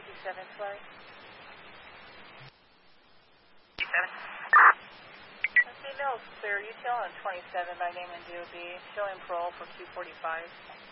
57 flight. 57. Female is clear. UTL on 27 by name and DOB. Showing parole for 245.